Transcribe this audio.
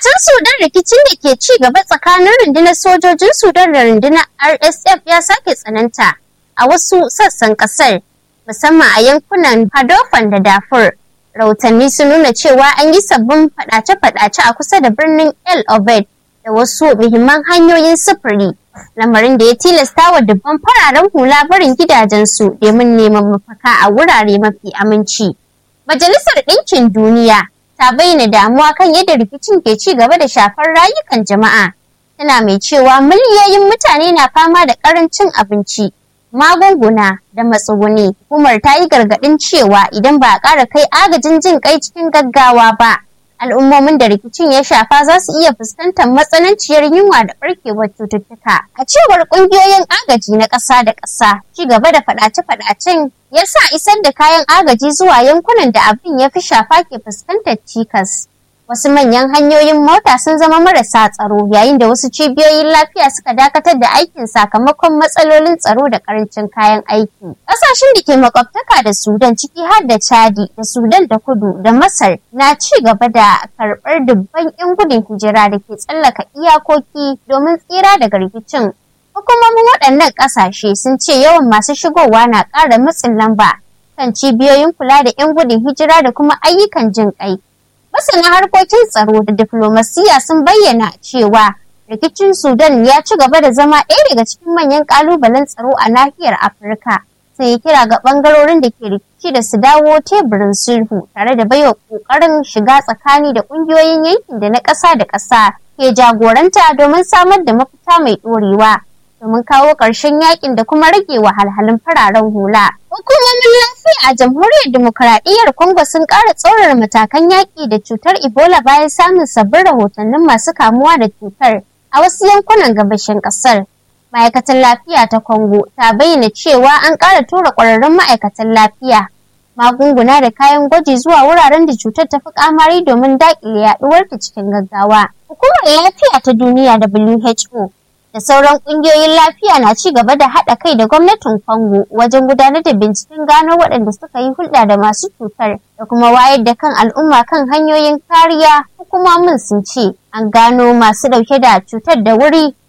can Sudan, rikicin da ke ci gaba tsakanin rundunar sojojin Sudan da rundunar RSF ya sake tsananta a wasu sassan kasar, musamman a yankunan Kordofan da Darfur. Rahotanni sun nuna cewa an yi sabbin fadace-fadace a kusa da birnin El Obeid da wasu muhimman hanyoyin sufuri, lamarin da ya tilasta wa dubban fararen hula barin gidajensu domin neman mafaka a wurare mafi aminci. Majalisar Ɗinkin Duniya ta bayyana damuwa kan yadda rikicin ke ci gaba da shafar rayukan jama'a. Tana mai cewa miliyoyin mutane na fama da ƙarancin abinci, magunguna da matsuguni. Hukumar ta yi gargaɗin cewa idan ba a ƙara kai agajin jin kai cikin gaggawa ba, al'ummomin da rikicin ya shafa za su iya fuskantar matsananciyar yunwa da ɓarkewar cututtuka. A cewar ƙungiyoyin agaji na ƙasa da ƙasa, ci gaba da faɗace-faɗacen ya sa isar da kayan agaji zuwa yankunan da abin ya fi shafa ke fuskantar cikas. Wasu manyan hanyoyin mota sun zama marasa tsaro, yayin da wasu cibiyoyin lafiya suka dakatar da aikin sakamakon matsalolin tsaro da karancin kayan aiki. Ƙasashen da ke makwabtaka da Sudan, ciki har da Chadi da Sudan ta Kudu da Masar, na ci gaba da karɓar dubban 'yan gudun hijira da ke tsallaka iyakoki domin tsira daga rikicin. Hukumomin waɗannan ƙasashe sun ce yawan masu shigowa na ƙara matsin lamba kan cibiyoyin kula da 'yan gudun hijira da kuma ayyukan jin ƙai. Masana harkokin tsaro da diflomasiyya sun bayyana cewa rikicin Sudan ya ci gaba da zama ɗaya daga cikin manyan ƙalubalen tsaro a nahiyar Afirka. Sai ya kira ga ɓangarorin da ke rikici da su dawo teburin sulhu tare da baiwa ƙoƙarin shiga tsakani da ƙungiyoyin yankin da na ƙasa da ƙasa ke jagoranta domin samar da mafita mai ɗorewa, domin kawo ƙarshen yakin da kuma rage wahalhalun fararen hula. Hukumomin lafiya a Jamhuriyar Dimokuraɗiyyar Congo sun ƙara tsaurara matakan yaƙi da cutar Ebola bayan samun sabbin rahotannin masu kamuwa da cutar a wasu yankunan gabashin ƙasar. Ma'aikatar lafiya ta Congo ta bayyana cewa an ƙara tura ƙwararrun ma'aikatan lafiya, magunguna da kayan gwaji zuwa wuraren da cutar ta fi ƙamari domin daƙile yaɗuwarta cikin gaggawa. Hukumar Lafiya ta Duniya WHO da sauran ƙungiyoyin lafiya na ci gaba da haɗa kai da gwamnatin Congo wajen gudanar da binciken gano waɗanda suka yi hulɗa da masu cutar da kuma wayar da kan al'umma kan hanyoyin kariya. Hukumomin sun ce an gano masu ɗauke da cutar da wuri